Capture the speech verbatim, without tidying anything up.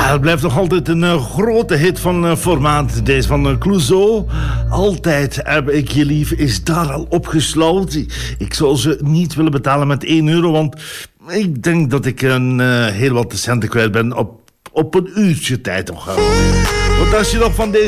Ja, het blijft nog altijd een uh, grote hit van uh, formaat. Deze van uh, Clouseau. Altijd heb ik je lief is daar al opgesloten. Ik zou ze niet willen betalen met één euro, want ik denk dat ik een uh, heel wat centen kwijt ben op, op een uurtje tijd nog. Want als je nog van deze